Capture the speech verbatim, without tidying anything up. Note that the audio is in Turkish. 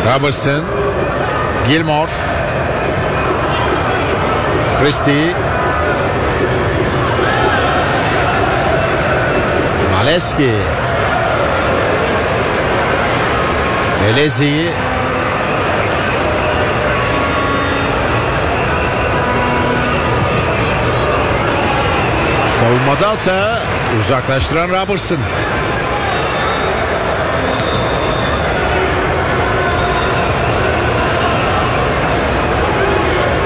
Robertson, Gilmore, Christie, Maleski, Belezi, savunmada hata, uzaklaştıran Robertson.